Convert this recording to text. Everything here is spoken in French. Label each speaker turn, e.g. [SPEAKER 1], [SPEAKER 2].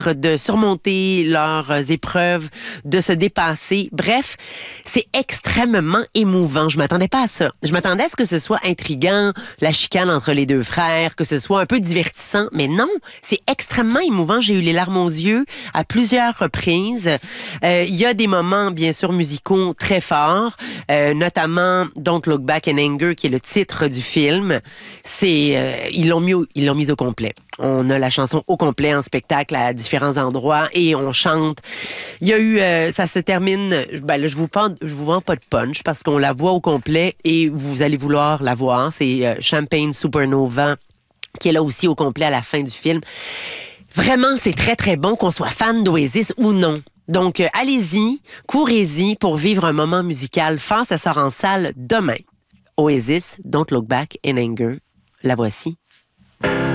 [SPEAKER 1] de surmonter leurs épreuves, de se dépasser. Bref, c'est extrêmement émouvant. Je m'attendais pas à ça. Je m'attendais à ce que ce soit intriguant, la chicane entre les deux frères, que ce soit un peu divertissant, mais non, c'est extrêmement émouvant. J'ai eu les larmes aux yeux à plusieurs reprises. Il y a des moments, bien sûr, musicaux très forts, notamment Don't Look Back in Anger, qui est le titre du film. Ils l'ont mis au complet. On a la chanson au complet en spectacle à différents endroits et on chante. Il y a eu, ça se termine, là, je vous vends pas de punch parce qu'on la voit au complet et vous allez vouloir la voir. C'est Champagne Supernova qui est là aussi au complet à la fin du film. Vraiment, c'est très, très bon qu'on soit fan d'Oasis ou non. Donc, allez-y, courez-y pour vivre un moment musical fort. Ça sort en salle demain. Oasis, Don't Look Back in Anger. La voici.